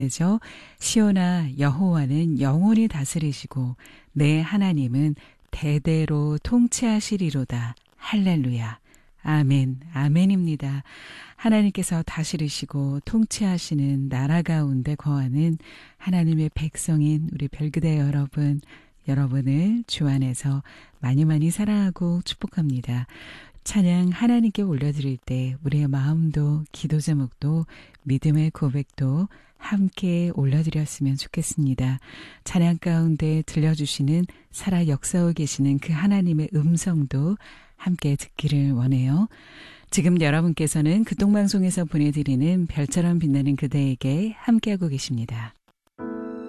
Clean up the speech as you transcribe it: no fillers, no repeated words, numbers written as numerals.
죠. 시온아, 여호와는 영원히 다스리시고 내 하나님은 대대로 통치하시리로다. 할렐루야. 아멘, 아멘입니다. 하나님께서 다스리시고 통치하시는 나라 가운데 거하는 하나님의 백성인 우리 별그대 여러분, 여러분을 주 안에서 많이 많이 사랑하고 축복합니다. 찬양 하나님께 올려드릴 때 우리의 마음도 기도 제목도 믿음의 고백도 함께 올려드렸으면 좋겠습니다. 찬양 가운데 들려주시는 살아 역사하고 계시는 그 하나님의 음성도 함께 듣기를 원해요. 지금 여러분께서는 극동방송에서 보내드리는 별처럼 빛나는 그대에게 함께하고 계십니다.